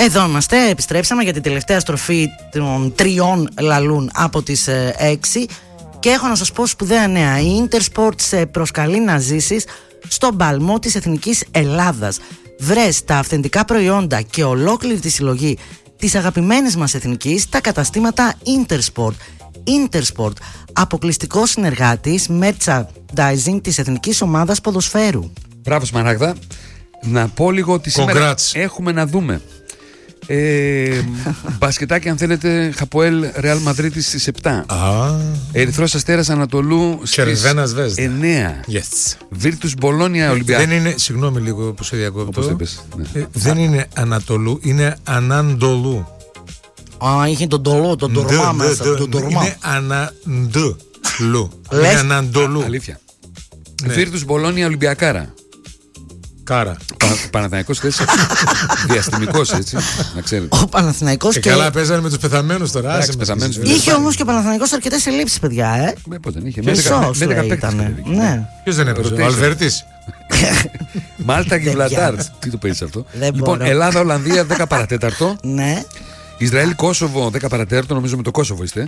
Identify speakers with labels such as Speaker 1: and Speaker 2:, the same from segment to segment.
Speaker 1: Εδώ είμαστε, επιστρέψαμε για την τελευταία στροφή των 3 λαλούν από τις 6 και έχω να σας πω σπουδαία νέα. Η Intersport σε προσκαλεί να ζήσεις στον παλμό της Εθνικής Ελλάδας. Βρες τα αυθεντικά προϊόντα και ολόκληρη τη συλλογή της αγαπημένης μας εθνικής στα καταστήματα Intersport. Intersport, αποκλειστικός συνεργάτης merchandising της Εθνικής Ομάδας Ποδοσφαίρου.
Speaker 2: Μπράβο Σμαράγδα. Να πω λίγο ότι σήμερα έχουμε να δούμε μπασκετάκι αν θέλετε. Χαποέλ Ρεάλ Μαδρίτης στις 7. Ερυθρός Αστέρας Ανατολού στις 9. Βίρτους Μπολόνια Ολυμπιακός.
Speaker 3: Δεν είναι, συγγνώμη λίγο που σε διακόπτω, δεν είναι Ανατολού, είναι Αναντολού.
Speaker 1: Είχε τον τολό, τον τορμά μέσα.
Speaker 3: Είναι Αναντολού. Είναι Αναντολού.
Speaker 2: Αλήθεια. Βίρτους Μπολόνια Ολυμπιακάρα.
Speaker 3: Κάρα.
Speaker 2: Παναθηναϊκός χθες. Διαστημικός έτσι, να ξέρετε.
Speaker 1: Ο Παναθηναϊκός και.
Speaker 3: Καλά, παίζανε με τους πεθαμένους τώρα.
Speaker 1: Είχε όμως και ο Παναθηναϊκός αρκετές ελλείψεις, παιδιά.
Speaker 2: Πότε δεν είχε.
Speaker 1: Με 10 παίκτες.
Speaker 3: Ποιος δεν έπαιζε, ο Αλβέρτης.
Speaker 2: Μάλτα Γιβλατάρ. Τι το παίζεις αυτό. Λοιπόν, Ελλάδα-Ολλανδία 10 παρατέταρτο.
Speaker 1: Ναι.
Speaker 2: Ισραήλ-Κόσοβο 10 παρατέταρτο, νομίζω με το Κόσοβο είστε.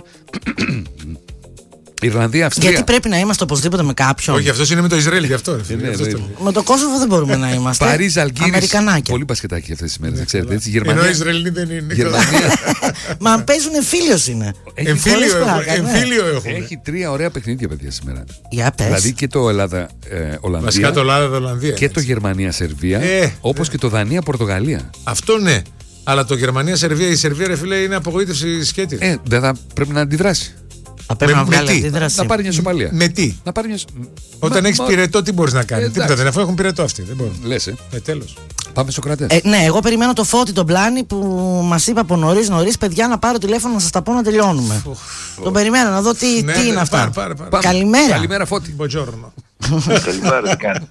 Speaker 2: Ιρλανδία, Αυστρία.
Speaker 1: Γιατί πρέπει να είμαστε οπωσδήποτε με κάποιον.
Speaker 3: Όχι, αυτό είναι με το Ισραήλ, γι' αυτό.
Speaker 1: Με το Κόσοβο δεν μπορούμε να είμαστε.
Speaker 2: Παρίζ, Αλγύρης. Πολύ μπασκετάκι αυτές τις μέρες, να ξέρετε έτσι.
Speaker 3: Ενώ οι Ισραηλοί δεν είναι.
Speaker 2: Γερμανία.
Speaker 1: Μα αν παίζουν εμφύλιος είναι.
Speaker 3: Εμφύλιο έχουμε.
Speaker 2: Έχει 3 ωραία παιχνίδια, παιδιά, σήμερα.
Speaker 1: Για πες.
Speaker 2: Δηλαδή και το Ελλάδα-Ολλανδία.
Speaker 3: Βασικά το Ελλάδα-Ολλανδία.
Speaker 2: Και το Γερμανία-Σερβία. Όπως και το Δανία-Πορτογαλία.
Speaker 3: Αυτό ναι. Αλλά το Γερμανία-Σερβία, η Σερβία, ρε φίλε, είναι απογοήτευση σκέτη.
Speaker 2: Δεν θα πρέπει να αντιδράσει.
Speaker 1: Θα πρέπει να βγάλει αντίδραση.
Speaker 2: Να πάρει μια ισοπαλία.
Speaker 3: Με τι?
Speaker 2: Να πάρει μια...
Speaker 3: Όταν έχεις πυρετό, τι μπορείς να κάνεις? Τίποτα δεν, αφού έχουν πυρετό αυτοί. Δεν μπορούν.
Speaker 2: Λες,
Speaker 3: τέλος.
Speaker 2: Πάμε Σοκρατές.
Speaker 1: Ναι, εγώ περιμένω το Φώτη τον Πλάνη που μας είπα από νωρίς, παιδιά, να πάρω τηλέφωνο να σας τα πω να τελειώνουμε. Τον περιμένω να δω τι είναι αυτά. Καλημέρα.
Speaker 2: Καλημέρα, Φώτη.
Speaker 4: Καλημέρα, τι κάνει?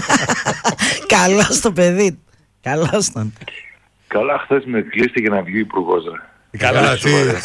Speaker 1: Καλώς το παιδί. Καλώς ήταν.
Speaker 4: Καλά, χθες με κλείστηκε για να βγει ο υπουργός.
Speaker 3: Καλά, τι.
Speaker 4: Είσαι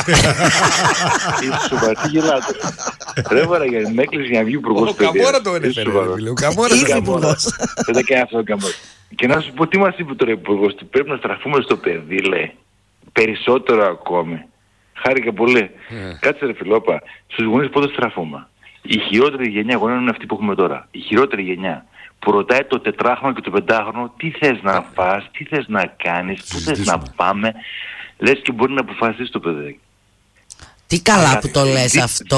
Speaker 4: σοβαρή, τι γελάτε. Τρέβαρα για με έκλεισε για να βγει ο υπουργός.
Speaker 2: Ο Καμόρα το έφερε.
Speaker 1: Ήρθε υπουργός.
Speaker 4: Δεν τα κάνει αυτό ο Καμόρα. Και να σου πω τι μας είπε τώρα ο υπουργός, ότι πρέπει να στραφούμε στο παιδί, λέει. Περισσότερο ακόμη. Χάρηκα πολύ. Κάτσε ρε Φιλόπα, στους γονείς πότε στραφούμε? Η χειρότερη γενιά γονέων είναι αυτή που έχουμε τώρα. Η χειρότερη γενιά. Που ρωτάει το 4χρονο και το 5χρονο τι θες να φας, τι θες να κάνεις, πού θες να πάμε. Λες και μπορεί να αποφασίσει το παιδί.
Speaker 1: Τι καλά που το λες αυτό.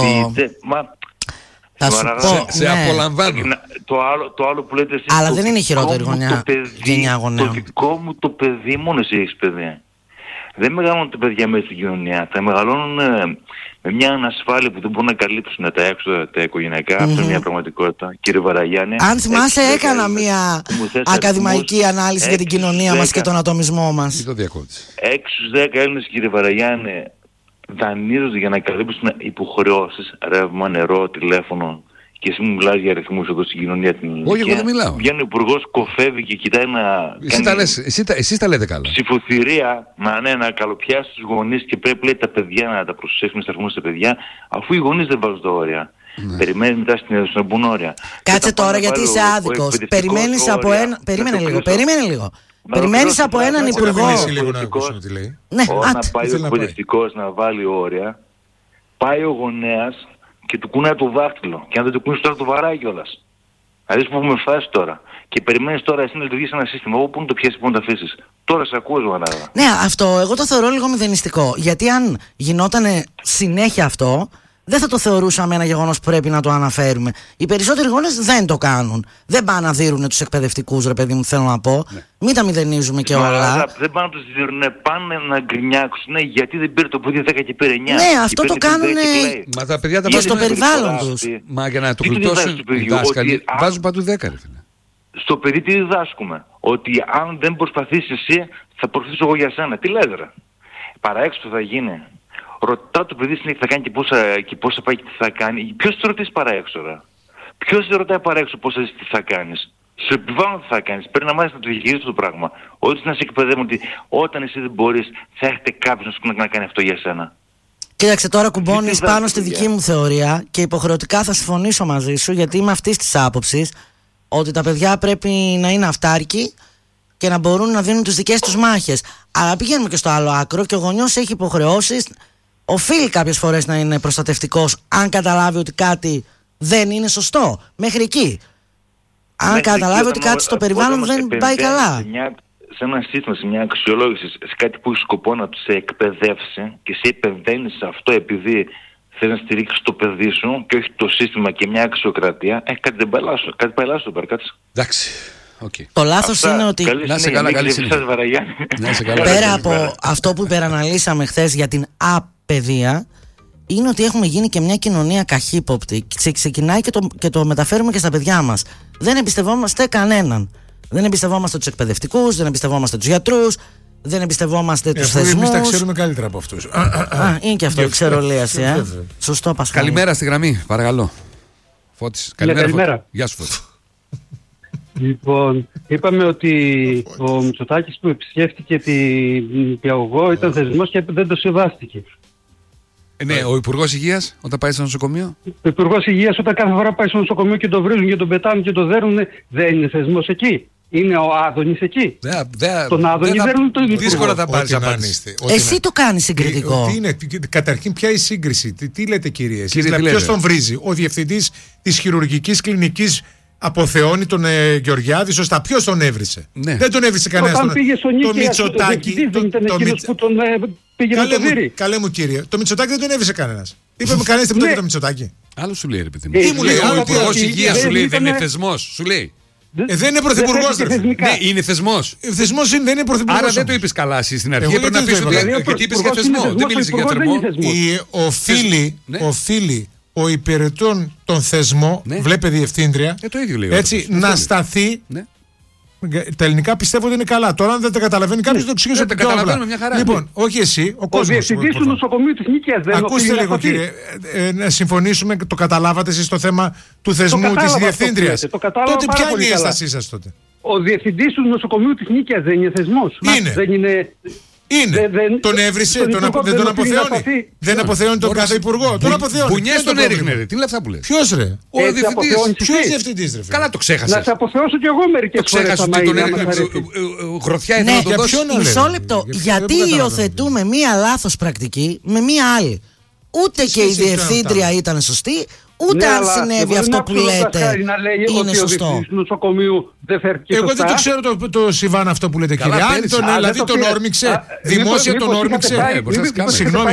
Speaker 1: Θα σου πω,
Speaker 2: σε απολαμβάνω.
Speaker 4: Το άλλο που λέτε εσείς.
Speaker 1: Αλλά δεν είναι η χειρότερη γενιά γονέων.
Speaker 4: Το δικό μου το παιδί, μόνο εσύ έχεις παιδί. Δεν μεγαλώνουν τα παιδιά μέσα στην κοινωνία. Θα μεγαλώνουν με μια ανασφάλεια που δεν μπορούν να καλύψουν τα έξοδα τα οικογενειακά. Αυτό είναι μια πραγματικότητα. Κύριε Βαραγιάννη.
Speaker 1: Αν θυμάσαι, έκανα μια ακαδημαϊκή ανάλυση για την κοινωνία μας και τον ατομισμό μας.
Speaker 4: 6 στους 10 Έλληνες, κύριε Βαραγιάννη, δανείζονται για να καλύψουν υποχρεώσεις, ρεύμα, νερό, τηλέφωνο. Και εσύ μου μιλάς για αριθμούς εδώ στην κοινωνία την ελληνική.
Speaker 2: Όχι, εγώ δεν μιλάω.
Speaker 4: Βγαίνει ο υπουργός, κοφεύει και κοιτάει να
Speaker 2: εσείς τα λέτε καλά.
Speaker 4: Ψηφοθυρία, να καλοπιάσει τους γονείς και πρέπει, λέει, τα παιδιά να τα προσέξουμε, να σταθούμε στα παιδιά, αφού οι γονείς δεν βάζουν τα όρια. Περιμένει μετά να μπουν όρια.
Speaker 1: Κάτσε τώρα γιατί είσαι άδικος. Περιμένεις από ένα... Περίμενε λίγο. Περιμένεις από έναν υπουργό.
Speaker 4: Όταν πάει ο εκπαιδευτικός να βάλει όρια, πάει ο γονέας και του κουνάει το δάχτυλο. Και αν δεν του κουνήσει τώρα το βαράει κιόλας. Δηλαδή που έχουμε φτάσει τώρα. Και περιμένεις τώρα εσύ να λειτουργήσει ένα σύστημα. Εγώ πού να το πιάσεις, πού να το αφήσεις. Τώρα σε ακούω, Ζωγανάδα.
Speaker 1: Ναι, αυτό εγώ το θεωρώ λίγο μηδενιστικό. Γιατί αν γινόταν συνέχεια αυτό, δεν θα το θεωρούσαμε ένα γεγονός που πρέπει να το αναφέρουμε. Οι περισσότεροι γονείς δεν το κάνουν. Δεν πάνε να δείρουν τους εκπαιδευτικούς, ρε παιδί μου, θέλω να πω. Ναι. Μην τα μηδενίζουμε και όλα.
Speaker 4: Δεν πάνε να τους δείρουν, πάνε να γκρινιάξουν. Γιατί δεν πήρε το παιδί 10 και πήρε 9.
Speaker 1: Ναι, αυτό το κάνουν
Speaker 2: μα τα παιδιά τα
Speaker 1: και στο περιβάλλον τους.
Speaker 2: Μα για να το γλιτώσουν οι δάσκαλοι βάζουν παντού 10, ρε φίλε.
Speaker 4: Στο παιδί τι διδάσκουμε? Ότι αν δεν προσπαθήσεις εσύ, θα προσπαθήσω εγώ για σένα. Τι λες, ρε? Παραέξω θα γίνει. Ρωτάω το παιδί συνέχεια τι θα κάνει και πώς θα πάει και τι θα κάνει. Ποιος σε ρωτήσει παραέξω, ρε? Ποιος σε ρωτάει παραέξω πώς θα ζεις, τι θα κάνεις? Σου επιβάλλουν τι θα κάνεις. Πρέπει να μάθεις να το διαχειρίζεις το πράγμα. Όχι να σε εκπαιδεύουν ότι όταν εσύ δεν μπορείς θα έχετε κάποιος να κάνει αυτό για σένα.
Speaker 1: Κοίταξε, τώρα κουμπώνεις πάνω στη δική μου θεωρία και υποχρεωτικά θα συμφωνήσω μαζί σου, γιατί είμαι αυτής της άποψης ότι τα παιδιά πρέπει να είναι αυτάρκοι και να μπορούν να δίνουν τις δικές τους μάχες. Αλλά πηγαίνουμε και στο άλλο άκρο και ο γονιός έχει υποχρεώσεις. Οφείλει κάποιες φορές να είναι προστατευτικός αν καταλάβει ότι κάτι δεν είναι σωστό. Μέχρι εκεί. Αν καταλάβει ότι κάτι στο περιβάλλον δεν πάει καλά.
Speaker 4: Σε ένα σύστημα, σε μια αξιολόγηση, σε κάτι που έχει σκοπό να σε εκπαιδεύσει και σε επεμβαίνει σε αυτό επειδή θέλει να στηρίξει το παιδί σου και όχι το σύστημα και μια αξιοκρατία, κάτι δεν πάει λάθος.
Speaker 2: Εντάξει. Okay.
Speaker 1: Το λάθος είναι ότι.
Speaker 2: Να σε καλά, καλή συνέχεια.
Speaker 1: Πέρα από αυτό που υπεραναλύσαμε χθες για την απαιδεία, είναι ότι έχουμε γίνει και μια κοινωνία καχύποπτη. Ξεκινάει και το μεταφέρουμε και στα παιδιά μας. Δεν εμπιστευόμαστε κανέναν. Δεν εμπιστευόμαστε τους εκπαιδευτικούς, δεν εμπιστευόμαστε τους γιατρούς, δεν εμπιστευόμαστε τους θεσμούς.
Speaker 3: Εμείς τα ξέρουμε καλύτερα από αυτούς.
Speaker 1: Είναι και αυτό η ξερολίαση. Σωστό, Πασχάλη.
Speaker 2: Καλημέρα στη γραμμή, παρακαλώ. Φώτης.
Speaker 5: Καλημέρα.
Speaker 2: Γεια σου, Φώτη.
Speaker 5: Λοιπόν, είπαμε ότι ο Μητσοτάκης που επισκέφτηκε την Πιαγωγό ήταν θεσμός και δεν το σεβάστηκε.
Speaker 2: Ναι, ο Υπουργός Υγείας όταν πάει στο νοσοκομείο.
Speaker 5: Ο Υπουργός Υγείας όταν κάθε φορά πάει στο νοσοκομείο και το βρίζουν και τον πετάνε και το δέρνουν, δεν είναι θεσμός εκεί. Είναι ο Άδωνης εκεί. Τον Άδωνη δέρνουν τον Υπουργό.
Speaker 2: Δύσκολα θα πάρεις απάντηση.
Speaker 1: Εσύ το κάνεις συγκριτικό.
Speaker 3: Καταρχήν, ποια η σύγκριση, τι λέτε κυρίες? Ποιος τον βρίζει? Ο διευθυντής της χειρουργικής κλινικής αποθεώνει τον Γεωργιάδη, σωστά. Ποιος τον έβρισε?
Speaker 5: Ναι.
Speaker 3: Δεν τον έβρισε κανένας.
Speaker 5: Όταν πήγε στο Νίκη,
Speaker 3: το Μητσοτάκη.
Speaker 5: Δεν ήταν εκείνος που τον πήγε να το δει.
Speaker 3: Καλέ μου κύριε, το Μητσοτάκη δεν τον έβρισε κανένας. Είπαμε κανένας τίποτα για το Μητσοτάκη.
Speaker 2: Άλλο σου λέει, ρε παιδί μου.
Speaker 3: Τι μου λέει,
Speaker 2: ο Υπουργός Υγείας σου λέει, δεν είναι θεσμός, σου λέει.
Speaker 3: Δεν είναι πρωθυπουργός.
Speaker 2: Ναι, είναι θεσμός.
Speaker 3: Θεσμός είναι, δεν είναι πρωθυπουργός.
Speaker 2: Άρα δεν το είπες καλά εσύ στην αρχή. Πρέπει να πεις ότι. Γιατί είπες για θεσμό. Δεν μίλησε για θερμό.
Speaker 3: Οφείλει ο υπηρετών των θεσμών, βλέπε διευθύντρια,
Speaker 2: το ίδιο λέει,
Speaker 3: έτσι, να σταθεί. Τα ελληνικά πιστεύω ότι είναι καλά. Τώρα, αν δεν τα καταλαβαίνει κάποιο, το εξηγήσω
Speaker 2: πιο απλά. Καταλαβαίνουμε μια χαρά.
Speaker 3: Λοιπόν, όχι εσύ, ο κόσμος.
Speaker 5: Ο διευθυντής του νοσοκομείου της Νίκαιας δεν είναι.
Speaker 3: Ακούστε λίγο, κύριε, να συμφωνήσουμε. Το καταλάβατε εσείς το θέμα του θεσμού της διευθύντριας. Τότε ποια είναι η ένστασή σας τότε?
Speaker 5: Ο διευθυντής του νοσοκομείου της Νίκαιας δεν είναι θεσμός?
Speaker 3: Είναι. Τον έβρισε, δεν τον αποθεώνει. Δεν αποθεώνει τον κάθε υπουργό. Τον αποθεώνει.
Speaker 2: Μπουνιές τον έριχνε, ρε. Τι είναι αυτά που λες?
Speaker 3: Ποιος ρε?
Speaker 2: Ο διευθυντής.
Speaker 3: Ποιος διευθυντής, ρε?
Speaker 2: Καλά το ξέχασες.
Speaker 5: Να σε αποθεώσω κι εγώ μερικές φορές.
Speaker 2: Το ξέχασες ότι τον έριχνε. Γροθιά ήθελε να τον δώσει.
Speaker 1: Μισό λεπτό. Γιατί υιοθετούμε μία λάθος πρακτική με μία άλλη? Ούτε και η διευθύντρια ήταν σωστή, ούτε αν συνέβη αυτό που λέτε είναι σωστό.
Speaker 3: Εγώ δεν το ξέρω το συμβάν αυτό που λέτε, κύριε. Αν δηλαδή τον όρμηξε, δημόσια τον όρμηξε. Συγγνώμη,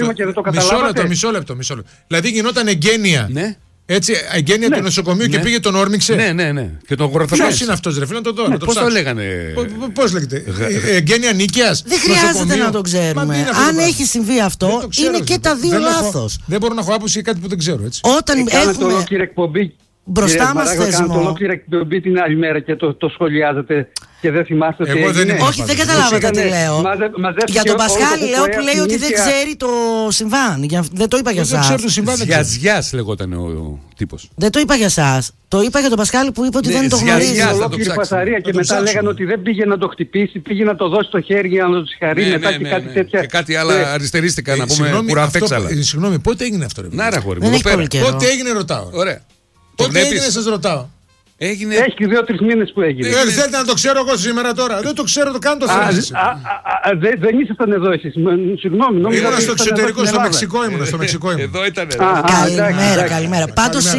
Speaker 3: μισό λεπτό. Δηλαδή γινόταν εγγένεια. Έτσι, εγγένεια του νοσοκομείου και πήγε τον όρμηξε.
Speaker 2: Ναι. Και τον γροθιά.
Speaker 3: Ποιος είναι αυτός, ρε φίλε, να το δω.
Speaker 2: Πώς το λέγανε?
Speaker 3: Πώς λέγεται? Εγγένεια νίκαιας.
Speaker 1: Δεν χρειάζεται να το ξέρουμε. Αν έχει συμβεί αυτό, είναι και τα δύο λάθος.
Speaker 3: Δεν μπορώ να έχω άποψη για κάτι που δεν ξέρω, έτσι.
Speaker 1: Όταν έχουμε μπροστά μας θεσμό.
Speaker 5: Ολόκληρη εκπομπή την άλλη μέρα και το σχολιάζετε και δεν θυμάστε τι έγινε.
Speaker 1: Όχι, δεν καταλάβατε τι λέω. Για τον Πασχάλη λέω που λέει ότι δεν ξέρει το συμβάν. Δεν το είπα για εσάς.
Speaker 2: Ζιας λεγόταν ο τύπος.
Speaker 1: Δεν το είπα για εσάς. Το είπα για τον Πασχάλη που είπε ότι δεν το γνωρίζει.
Speaker 5: Ολόκληρη φασαρία και μετά λέγανε ότι δεν πήγε να το χτυπήσει, πήγε να το δώσει στο χέρι για να το συγχαρεί μετά και κάτι τέτοια.
Speaker 2: Και κάτι άλλα αριστερίστηκαν να πούμε κουραφέξαλα.
Speaker 3: Συγγνώμη, πότε έγινε αυτό?
Speaker 2: Πότε
Speaker 3: έγινε, ρωτάω.
Speaker 2: Ωραία.
Speaker 3: Πότε έγινε, σας ρωτάω.
Speaker 5: Έχει 2-3 μήνες που έγινε.
Speaker 3: Θέλετε να το ξέρω εγώ σήμερα τώρα? Δεν το ξέρω, το κάνω το θέμα.
Speaker 5: Δεν ήσασταν εδώ εσείς. Συγγνώμη.
Speaker 3: Ήμουνα στο εξωτερικό, στο Μεξικό ήμουν.
Speaker 2: Εδώ ήταν.
Speaker 1: Καλημέρα. Πάντως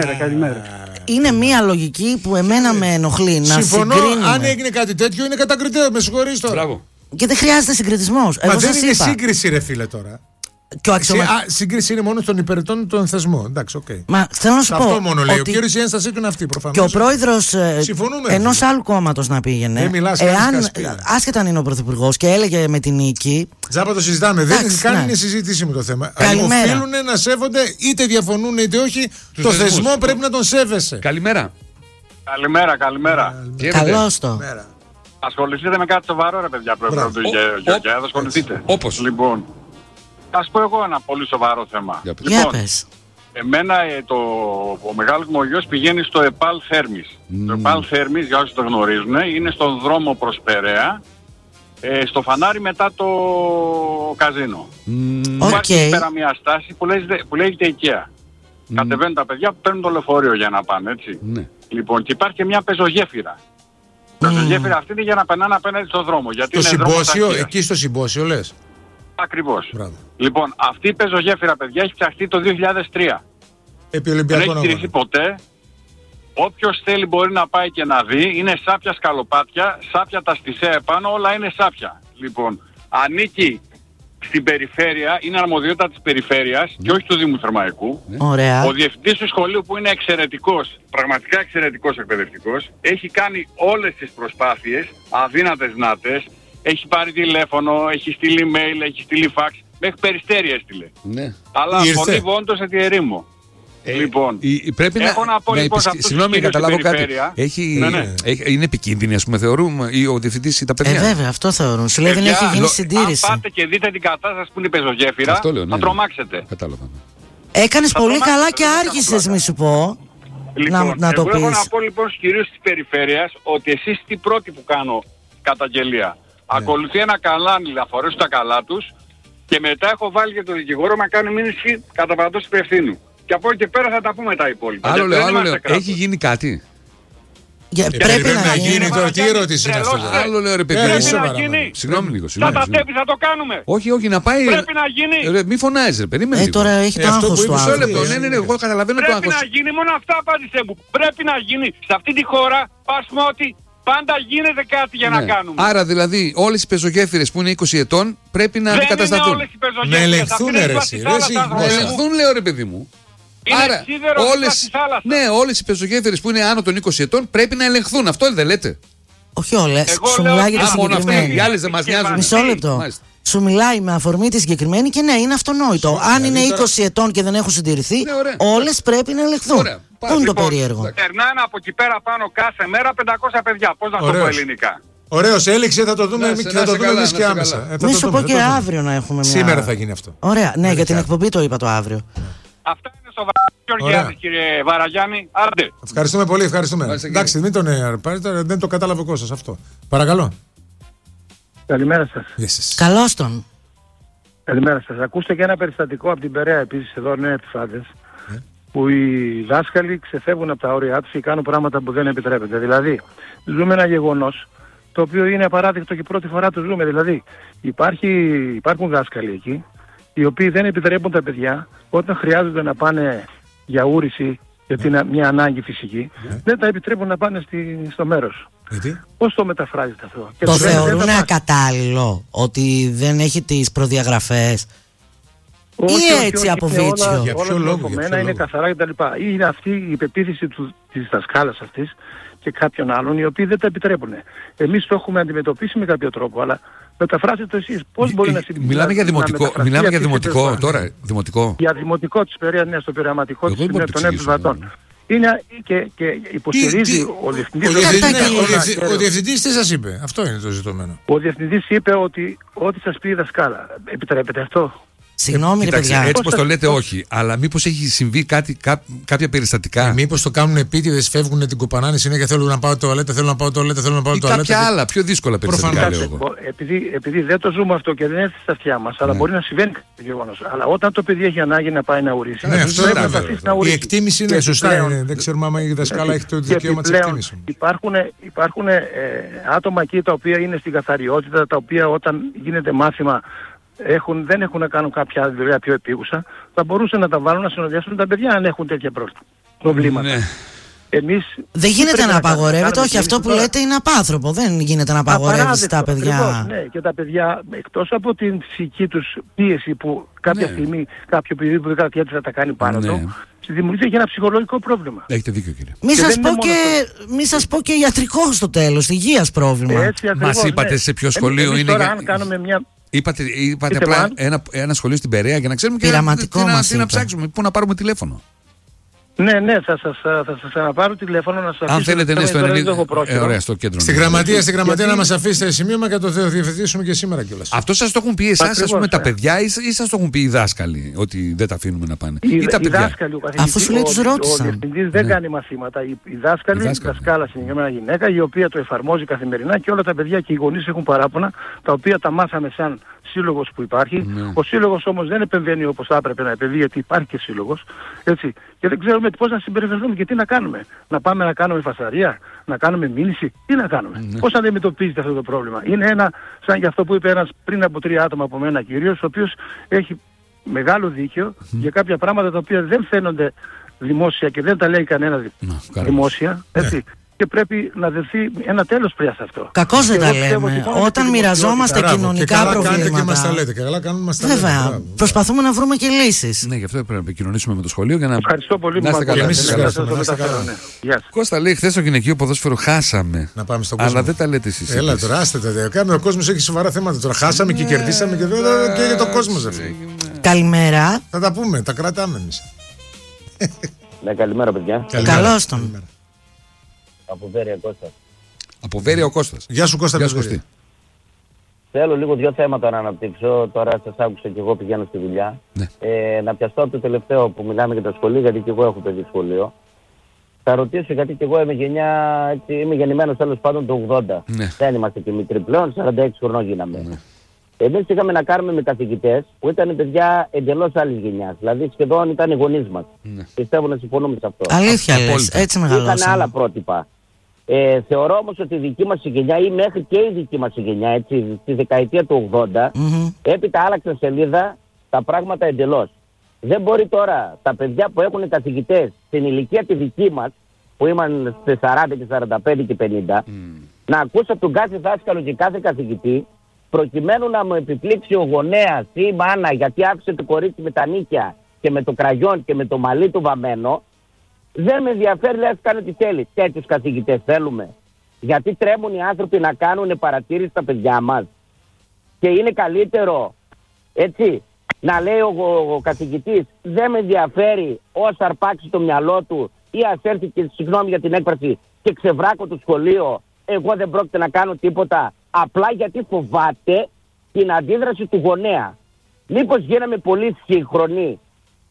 Speaker 1: είναι μία λογική που εμένα με ενοχλεί.
Speaker 3: Συμφωνώ, αν έγινε κάτι τέτοιο είναι κατακριτέο. Με συγχωρείς τώρα.
Speaker 1: Και δεν χρειάζεται συγκριτισμός.
Speaker 3: Μα δεν είναι σύγκριση, ρε φίλε, τώρα.
Speaker 1: Σύγκριση
Speaker 3: είναι μόνο των υπηρετών των θεσμών. Εντάξει,
Speaker 1: Μα θέλω να σου πω.
Speaker 3: Αυτό μόνο λέει. Ο κύριος, η ένστασή του είναι αυτή προφανώς.
Speaker 1: Και ο πρόεδρος ενός άλλου κόμματος να πήγαινε. Εάν άσχετα αν είναι ο πρωθυπουργός και έλεγε με την νίκη.
Speaker 3: Τζάπα το συζητάμε. Δεν κάνει συζήτηση με το θέμα. Οφείλουν να σέβονται, είτε διαφωνούν είτε όχι. Το θεσμό πρέπει να τον σέβεσαι.
Speaker 2: Καλημέρα.
Speaker 6: Καλημέρα.
Speaker 1: Καλώς το.
Speaker 6: Ασχοληθείτε με κάτι σοβαρό, ρε παιδιά, πρόεδρε του Γεωργιάδη. Ασχοληθείτε.
Speaker 2: Όπως.
Speaker 6: Λοιπόν. Ας πω εγώ ένα πολύ σοβαρό θέμα.
Speaker 1: Λοιπόν,
Speaker 6: εμένα ο μεγάλος μου γιος πηγαίνει στο ΕΠΑΛ Θέρμης. Το ΕΠΑΛ Θέρμης, για όσοι το γνωρίζουν, είναι στον δρόμο προς Περαία, στο φανάρι μετά το καζίνο. Υπάρχει εκεί πέρα μια στάση που λέγεται IKEA. Κατεβαίνουν τα παιδιά που παίρνουν το λεωφορείο για να πάνε, έτσι. Λοιπόν, και υπάρχει και μια πεζογέφυρα. Πεζογέφυρα αυτή είναι για να περνάνε απέναντι στον δρόμο. Γιατί
Speaker 3: στο συμπόσιο, εκεί στο συμπόσιο λες.
Speaker 6: Ακριβώς. Λοιπόν, αυτή η πεζογέφυρα, παιδιά, έχει φτιαχτεί το 2003.
Speaker 3: Επί Ολυμπιακών
Speaker 6: δεν έχει στηριχθεί ποτέ. Όποιος θέλει μπορεί να πάει και να δει. Είναι σάπια σκαλοπάτια, σάπια τα στισέα επάνω, όλα είναι σάπια. Λοιπόν, ανήκει στην περιφέρεια, είναι αρμοδιότητα της περιφέρειας και όχι του Δήμου Θερμαϊκού.
Speaker 1: Ωραία.
Speaker 6: Ο διευθυντής του σχολείου, που είναι εξαιρετικός, πραγματικά εξαιρετικός εκπαιδευτικός, έχει κάνει όλες τις προσπάθειες, αδύνατες δυνατές, έχει πάρει τηλέφωνο, έχει στείλει email, έχει στείλει fax, μέχρι Περιστέρι έστειλε.
Speaker 2: Ναι.
Speaker 6: Αλλά φωνή βόντος σε τη ερήμο. Λοιπόν,
Speaker 2: πρέπει
Speaker 6: έχω να πω λοιπόν σε αυτούς τους κύριους στην περιφέρεια.
Speaker 2: Είναι επικίνδυνη, ας πούμε, θεωρούμε, ή ο διευθυντής ή τα παιδιά.
Speaker 1: Βέβαια, αυτό θεωρούν. Σου λέει δεν έχει γίνει συντήρηση.
Speaker 6: Αν πάτε και δείτε την κατάσταση που είναι η πεζογέφυρα, θα τρομάξετε.
Speaker 2: Κατάλαβα.
Speaker 1: Έκανες πολύ καλά και άργησες, μη σου πω.
Speaker 6: Λοιπόν,
Speaker 1: να το
Speaker 6: εγώ
Speaker 1: πεις.
Speaker 6: έχω να πω λοιπόν στους κυρίους της περιφέρειας ότι εσείς είστε οι πρώτοι που κάνω καταγγελία. Ακολουθεί ένα καλάνι, θα φορέσουν τα καλά τους και μετά έχω βάλει και τον δικηγόρο να κάνει μήνυση κατά παραδόση υπευθύνου. Και από εκεί και πέρα θα τα πούμε τα υπόλοιπα.
Speaker 2: Άλλο λέω, έχει γίνει κάτι.
Speaker 1: Πρέπει να γίνει.
Speaker 3: Τώρα τι ερώτηση είναι αυτό?
Speaker 2: Άλλο λέω, ρε παιδί.
Speaker 6: Πρέπει να γίνει.
Speaker 2: Συγγνώμη λίγο.
Speaker 6: Θα τα τέπεις, θα το κάνουμε.
Speaker 2: Όχι, να πάει.
Speaker 6: Πρέπει να γίνει.
Speaker 2: Μη φωνάζεις, ρε, περίμενε.
Speaker 1: Τώρα έχει το άγχος του
Speaker 2: άνθρωπο. Ναι, εγώ καταλαβαίνω το άγχος.
Speaker 6: Πρέπει να γίνει, μόνο αυτά απάντησέ μου. Πρέπει να γίνει. Σε αυτή τη χώρα πάσουμε ότι πάντα γίνεται κάτι για να κάνουμε.
Speaker 2: Άρα δηλαδή όλες οι πεζογέφυρες που είναι 20 ετών πρέπει να αντικατασταθούν.
Speaker 3: Να ελεγχθούν, ρε εσύ.
Speaker 2: Να ελεγχθούν, λέω, ρε παιδί μου. Άρα όλες οι πεζογέφυρες που είναι άνω των 20 ετών πρέπει να ελεγχθούν. Αυτό δεν λέτε?
Speaker 1: Όχι όλες. Σου μιλάει για τη συγκεκριμένη.
Speaker 2: Οι άλλες δεν μας νοιάζουν.
Speaker 1: Μισό λεπτό. Σου μιλάει με αφορμή τη συγκεκριμένη και ναι, είναι αυτονόητο. Αν είναι 20 ετών και δεν έχουν συντηρηθεί, όλες πρέπει να ελεγχθούν. Πού είναι το περίεργο?
Speaker 6: Περνάνε από εκεί πέρα πάνω κάθε μέρα 500 παιδιά. Πώς να το πω ελληνικά?
Speaker 3: Ωραίος, έληξε, θα το δούμε εμείς και άμεσα.
Speaker 1: Μη σου πω και αύριο να έχουμε μια.
Speaker 3: Σήμερα θα γίνει αυτό.
Speaker 1: Ωραία, ναι, για την εκπομπή το είπα το αύριο.
Speaker 6: Αυτά είναι στο Γεωργιάδη, κύριε Βαραγιάννη. Άντε.
Speaker 3: Ευχαριστούμε πολύ, ευχαριστούμε. Εντάξει, μην τον πάρετε, δεν το κατάλαβε ο Κώστας αυτό. Παρακαλώ.
Speaker 5: Καλημέρα σας.
Speaker 1: Καλώς τον.
Speaker 5: Καλημέρα σας. Ακούστε και ένα περιστατικό από την Περαία επίσης, εδώ Νέα Επιφάδες, που οι δάσκαλοι ξεφεύγουν από τα όρια τους και κάνουν πράγματα που δεν επιτρέπεται. Δηλαδή, ζούμε ένα γεγονός το οποίο είναι απαράδεκτο και πρώτη φορά το ζούμε. Δηλαδή, υπάρχουν δάσκαλοι εκεί, οι οποίοι δεν επιτρέπουν τα παιδιά όταν χρειάζονται να πάνε για ούρηση, γιατί είναι μια ανάγκη φυσική, δεν τα επιτρέπουν να πάνε στο μέρος. Πώς το μεταφράζετε αυτό?
Speaker 1: Το θεωρούν ακατάλληλο ότι δεν έχει τις προδιαγραφές? Ή έτσι από βίτσιο?
Speaker 5: Για ποιο λόγο? Είναι καθαρά κτλ. Είναι αυτή η πεποίθηση της δασκάλας αυτής και κάποιων άλλων οι οποίοι δεν τα επιτρέπουν. Εμείς το έχουμε αντιμετωπίσει με κάποιο τρόπο, αλλά μεταφράστε το εσείς. Πώς μπορεί να συμπληρώσει?
Speaker 2: Μιλάμε για δημοτικό τώρα. Δημοτικό.
Speaker 5: Για δημοτικό της Περαίας, ναι, στο πειραματικό της των επιβατών. Είναι και υποστηρίζει ο διευθυντής.
Speaker 3: Ο διευθυντής τι σας είπε? Αυτό είναι το ζητούμενο.
Speaker 5: Ο διευθυντής είπε ότι ό,τι σας πει η δασκάλα. Επιτρέπετε αυτό?
Speaker 1: Συγγνώμη, ρε παιδιά.
Speaker 2: Έτσι πως το λέτε, όχι. Αλλά μήπως έχει συμβεί κάποια περιστατικά?
Speaker 3: Μήπως το κάνουν επίτηδες, φεύγουν την κοπανάνε συνέχεια, θέλουν να πάω τουαλέτα, θέλουν να πάω τουαλέτα, θέλουν να πάω τουαλέτα.
Speaker 2: Κάποια άλλα, πιο δύσκολα περιστατικά, λέω εγώ.
Speaker 5: Επειδή δεν το ζούμε αυτό και δεν έρθει στα αυτιά μας, αλλά μπορεί να συμβαίνει κάποιο γεγονός. Αλλά όταν το παιδί έχει ανάγκη να πάει να ουρήσει,
Speaker 3: η εκτίμηση είναι σωστά. Δεν ξέρουμε αν η δασκάλα έχει το δικαίωμα της εκτίμησης.
Speaker 5: Υπάρχουν άτομα εκεί τα οποία είναι στην καθαριότητα, τα οποία όταν γίνεται μάθημα δεν έχουν να κάνουν κάποια δουλειά πιο επίγουσα, θα μπορούσαν να τα βάλουν να συνοδεύσουν τα παιδιά αν έχουν τέτοια προβλήματα.
Speaker 1: Δεν γίνεται να απαγορεύεται, όχι, αυτό που λέτε είναι απάνθρωπο. Δεν γίνεται να απαγορεύεται τα παιδιά.
Speaker 5: Ακριβώς, ναι, και τα παιδιά, εκτός από την ψυχική τους πίεση που κάποια στιγμή κάποιο παιδί που κάτι έτσι θα τα κάνει πάνω του, δημιουργείται και ένα ψυχολογικό πρόβλημα.
Speaker 2: Έχετε δίκιο, κύριε.
Speaker 1: Μη σας πω και ιατρικό στο τέλος, υγείας πρόβλημα.
Speaker 2: Μας είπατε σε ποιο σχολείο είναι?
Speaker 5: Τώρα αν κάνουμε μια...
Speaker 2: Είπατε απλά ένα σχολείο στην Περαία για να ξέρουμε και τι να ψάξουμε, πού να πάρουμε τηλέφωνο.
Speaker 5: Ναι, θα σας αναπάρω τηλέφωνο να σας αφήσω.
Speaker 2: Αν θέλετε, ναι, στο 90. Ωραία, στο κέντρο.
Speaker 3: Στην γραμματεία να μας αφήσετε σημείωμα και το διευθετήσουμε και σήμερα κιόλας.
Speaker 2: Αυτό σας το έχουν πει εσάς, ας πούμε, τα παιδιά, ή σας το έχουν πει οι δάσκαλοι, ότι δεν τα αφήνουμε να πάνε? Ή τα παιδιά?
Speaker 1: Αφού σου λέει τους ρώτησαν.
Speaker 5: Ο διευθυντής δεν κάνει μαθήματα. Οι δάσκαλοι, η δασκάλα συγκεκριμένα γυναίκα, η οποία το εφαρμόζει καθημερινά και όλα τα παιδιά και οι γονείς έχουν παράπονα, τα οποία τα μάθαμε σαν σύλλογος που υπάρχει. Ο σύλλογος όμως δεν επεμβαίνει όπως θα έπρεπε να επεμβεί, γιατί υπάρχει και σύλλογος. Έτσι. Και δεν ξέρουμε πώς να συμπεριφερθούμε και τι να κάνουμε. Να πάμε να κάνουμε φασαρία, να κάνουμε μήνυση, τι να κάνουμε. Πώς αντιμετωπίζετε αυτό το πρόβλημα. Είναι σαν και αυτό που είπε ένας πριν από 3 άτομα από μένα κυρίως, ο οποίος έχει μεγάλο δίκιο για κάποια πράγματα τα οποία δεν φαίνονται δημόσια και δεν τα λέει κανένα δημόσια. Έτσι. Και πρέπει να δοθεί ένα τέλος πια σε αυτό.
Speaker 1: Κακώς δεν τα λέμε. Όταν μοιραζόμαστε κοινωνικά προβλήματα.
Speaker 3: Και μας τα λέτε. Καλά κάνουμε μας τα λέτε.
Speaker 1: Βέβαια. Προσπαθούμε να βρούμε και λύσεις.
Speaker 2: Ναι, γι' αυτό πρέπει να επικοινωνήσουμε με το σχολείο για να.
Speaker 5: Ευχαριστώ πολύ.
Speaker 2: Να είστε καλά. Κώστα, λέει, χθες στο γυναικείο ποδόσφαιρο χάσαμε.
Speaker 3: Να πάμε στον κόσμο.
Speaker 2: Αλλά δεν τα λέτε εσείς.
Speaker 3: Έλα τώρα, άστε τα. Ο κόσμος έχει σοβαρά θέματα τώρα. Χάσαμε και κερδίσαμε και για τον κόσμο.
Speaker 1: Καλημέρα.
Speaker 3: Θα τα πούμε, τα κρατάμε εμείς.
Speaker 7: Ναι, καλημέρα, παιδιά.
Speaker 1: Καλώς τον.
Speaker 7: Από Βέρεια Κώστας.
Speaker 2: Από Βέρεια ο Κώστας.
Speaker 3: Γεια σου Κώστα.
Speaker 7: Θέλω λίγο 2 θέματα να αναπτύξω. Τώρα σας άκουσα και εγώ πηγαίνω στη δουλειά.
Speaker 2: Ναι.
Speaker 7: Να πιαστώ από το τελευταίο που μιλάμε για το σχολείο, γιατί και εγώ έχω παιδί σχολείο. Θα ρωτήσω, γιατί και εγώ είμαι γεννημένος τέλος πάντων το 80.
Speaker 2: Ναι.
Speaker 7: Δεν είμαστε και μικροί πλέον, 46 χρονών γίναμε. Ναι. Εμείς είχαμε να κάνουμε με καθηγητές που ήταν παιδιά εντελώς άλλης γενιάς. Δηλαδή σχεδόν ήταν οι γονείς μας. Ναι. Πιστεύω να συμφωνούμε σε αυτό.
Speaker 1: Αλήθεια λες, έτσι μεγαλώσαμε.
Speaker 7: Ήταν άλλα πρότυπα. Θεωρώ όμως ότι η δική μας γενιά ή μέχρι και η δική μας γενιά, έτσι, στη δεκαετία του 80, έπειτα άλλαξαν σελίδα τα πράγματα εντελώς. Δεν μπορεί τώρα τα παιδιά που έχουν καθηγητές στην ηλικία τη δική μας, που ήμαν στις 40 και 45 και 50, να ακούσω τον κάθε δάσκαλο και κάθε καθηγητή, προκειμένου να μου επιπλήξει ο γονέας ή η μάνα γιατί άφησε το κορίτσι με τα νύχια και με το κραγιόν και με το μαλλί του βαμμένο. Δεν με ενδιαφέρει, λέει, κάνει τι θέλει. Τέτοιους καθηγητές θέλουμε. Γιατί τρέμουν οι άνθρωποι να κάνουν παρατήρηση στα παιδιά μας. Και είναι καλύτερο, έτσι, να λέει ο καθηγητής, δεν με ενδιαφέρει όσο αρπάξει το μυαλό του ή ας έρθει και, συγγνώμη για την έκφραση, και ξεβράκω το σχολείο, εγώ δεν πρόκειται να κάνω τίποτα, απλά γιατί φοβάται την αντίδραση του γονέα. Μήπως γίναμε πολύ σύγχρονοι.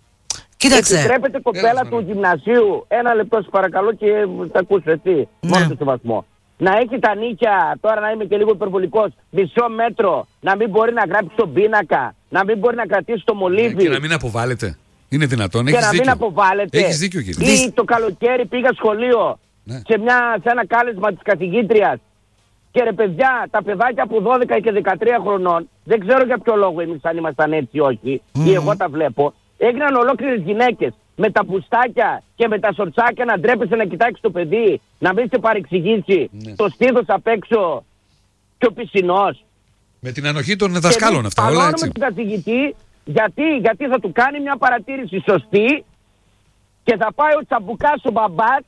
Speaker 1: Κοίταξε.
Speaker 7: Επιτρέπεται κοπέλα του γυμνασίου, 1 λεπτό σας παρακαλώ και θα ακούσω εσύ, μόνο το σεβασμό. Να έχει τα νύχια, τώρα να είμαι και λίγο υπερβολικός, μισό μέτρο, να μην μπορεί να γράψει τον πίνακα, να μην μπορεί να κρατήσει το μολύβι.
Speaker 2: Και να μην αποβάλλεται. Είναι δυνατόν,
Speaker 7: και να μην αποβάλλεται.
Speaker 2: Έχεις δίκιο, κύριε.
Speaker 7: Ή το καλοκαίρι πήγα σχολείο, σε ένα κάλεσμα της καθηγήτριας. Και ρε παιδιά, τα παιδάκια από 12 και 13 χρονών, δεν ξέρω για ποιο λόγο εμείς αν ήμασταν έτσι ή όχι, ή εγώ τα βλέπω, έγιναν ολόκληρες γυναίκες με τα πουστάκια και με τα σορτσάκια να ντρέπεσαι να κοιτάξει το παιδί, να μην σε παρεξηγήσει, το στήθος απ' έξω και ο πισινός.
Speaker 2: Με την ανοχή των δασκάλων αυτά, όλα έτσι.
Speaker 7: Και τον καθηγητή, γιατί θα του κάνει μια παρατήρηση σωστή και θα πάει ο τσαμπουκάς ο μπαμπάς,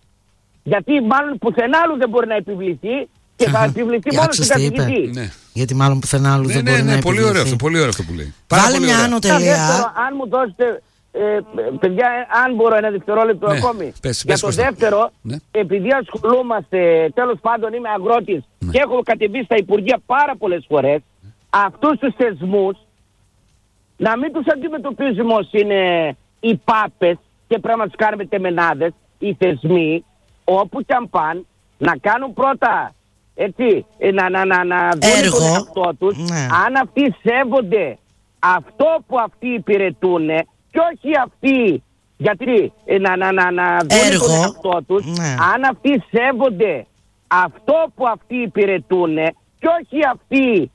Speaker 7: γιατί μάλλον πουθενά άλλου δεν μπορεί να επιβληθεί, και θα επιβληθεί μόνο στην καθηγητή.
Speaker 1: Ναι. Γιατί μάλλον πουθενά άλλου δεν μπορεί να επιβληθεί.
Speaker 2: Πολύ ωραίο αυτό που λέει.
Speaker 1: Βάλε μια άνω τελεία.
Speaker 7: Αν μου δώσετε, παιδιά, αν μπορώ ένα δευτερόλεπτο ακόμη. Για το δεύτερο, επειδή ασχολούμαστε, τέλος πάντων είμαι αγρότης και έχω κατεβεί στα Υπουργεία πάρα πολλές φορές, αυτούς τους θεσμούς να μην τους αντιμετωπίζουμε ως είναι οι πάπες και πρέπει να τους κάνουμε τεμενάδες, οι θεσμοί, όπου και αν πάνε, να κάνουν πρώτα, έτσι, να δουν τον εαυτό τους, αν αυτοί σέβονται αυτό που αυτοί υπηρετούν και όχι αυτοί, γιατί να δουν τον εαυτό τους, αν αυτοί σέβονται αυτό που αυτοί υπηρετούν και όχι αυτοί